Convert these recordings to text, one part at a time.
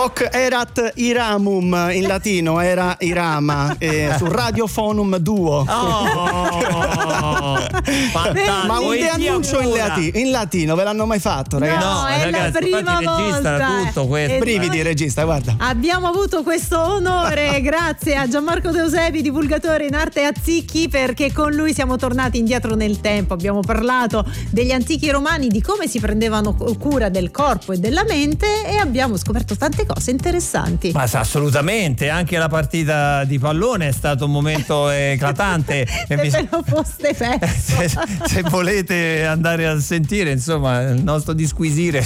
Hoc erat Iramum, in latino era Irama, su Radiofonum Duo. Ma un annuncio in latino, ve l'hanno mai fatto, ragazzi? No, è ragazzi, la prima volta. Tutto questo. Brividi, regista, guarda. Abbiamo avuto questo onore grazie a Gianmarco De Eusebi, divulgatore in arte Azzicchi, perché con lui siamo tornati indietro nel tempo. Abbiamo parlato degli antichi romani, di come si prendevano cura del corpo e della mente, e abbiamo scoperto tante cose interessanti. Ma assolutamente, anche la partita di pallone è stato un momento eclatante. Se ve lo foste perso. Se volete andare a sentire, insomma, il nostro disquisire.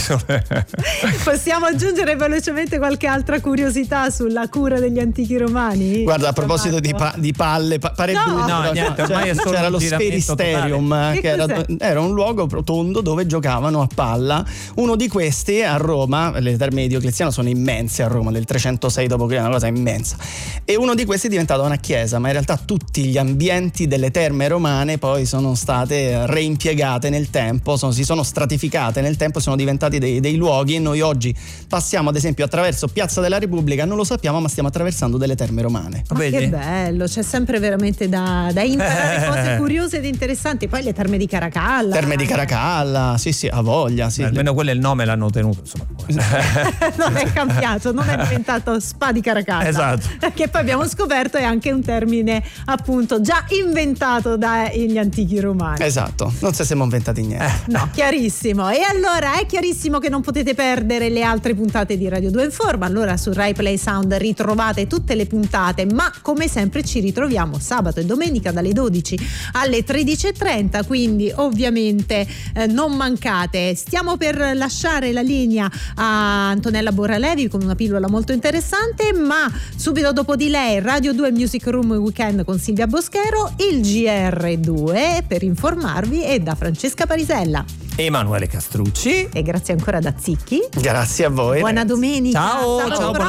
Possiamo aggiungere velocemente qualche altra curiosità sulla cura degli antichi romani? Guarda, a proposito di palle, niente, ormai è solo c'era un lo Sferisterium, che era un luogo rotondo dove giocavano a palla. Uno di questi a Roma, le terme di Diocleziano sono immense a Roma, del 306 d.C., una cosa immensa, e uno di questi è diventato una chiesa, ma in realtà tutti gli ambienti delle terme romane poi sono state reimpiegate nel tempo, si sono stratificate nel tempo, sono diventati dei luoghi, e noi oggi passiamo ad esempio attraverso Piazza della Repubblica, non lo sappiamo, ma stiamo attraversando delle terme romane. Ma che bello, c'è sempre veramente da imparare cose curiose ed interessanti. Poi le terme di Caracalla. Terme di Caracalla, sì, ha voglia. Sì. Almeno quello è il nome, l'hanno tenuto, insomma. Non è cambiato, non è diventato Spa di Caracalla. Esatto. Che poi abbiamo scoperto è anche un termine appunto già inventato dagli antichi romani. Esatto, non se siamo inventati niente. No, chiarissimo. E allora è chiarissimo che non potete perdere le altre puntate di Radio 2 Informa. Allora su Rai Play Sound ritrovate tutte le puntate, ma come sempre ci ritroviamo sabato e domenica dalle 12 alle 13:30, quindi ovviamente non mancate. Stiamo per lasciare la linea a Antonella Borralevi con una pillola molto interessante, ma subito dopo di lei Radio 2 Music Room Weekend con Silvia Boschero, il GR2 per informarvi è da Francesca Parisella, Emanuele Castrucci, e grazie ancora da Zicchi. Grazie a voi. Buona domenica. Ciao, Sabato ciao.